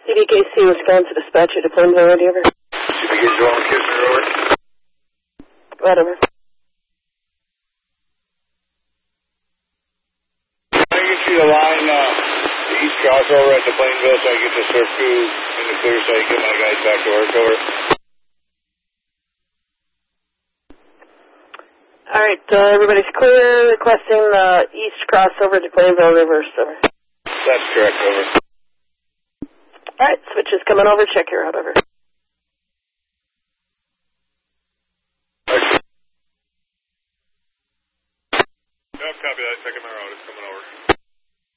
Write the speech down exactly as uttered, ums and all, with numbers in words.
C D K C, Wisconsin dispatcher to Plainville, ready, over. C D K C, one, Kisner, over. Right, over. I can see the line, uh, the east crossover at the Plainville, so I get the surf crew in the clear so I can get my guys back to work, over. All right, uh, everybody's clear. Requesting the east crossover to Plainville reverse, over. That's correct, over. All right, switch is coming over. Check your out, over.